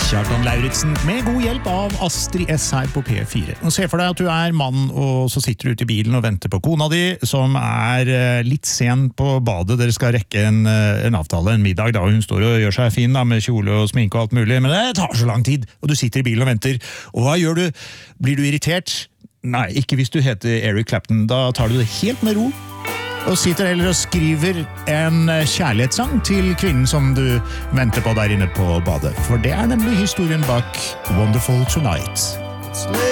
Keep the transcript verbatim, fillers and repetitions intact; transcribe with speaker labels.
Speaker 1: Kjartan Lauritzen med god hjelp av Astrid S her på P fire. Og se for deg at du er mann, og så sitter du ute i bilen og venter på kona di, som er litt sen på badet. Dere skal rekke en, en avtale, en middag da, hun står og gjør seg fin da, med kjole og sminke og alt mulig, men det tar så lang tid, og du sitter i bilen og venter. Og hva gjør du? Blir du irritert? Nei, ikke hvis du heter Eric Clapton. Da tar du det helt med ro, og sitter heller og skriver en kjærlighetssang til kvinnen som du venter på der inne på badet. For det er nemlig historien bak Wonderful Tonight.